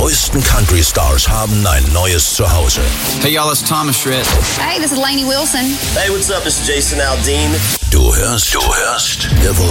größten Country-Stars haben ein neues Zuhause. Hey y'all, it's Thomas Shred. Hey, this is Lainey Wilson. Hey, what's up? This is Jason Aldean. Du hörst The Voice.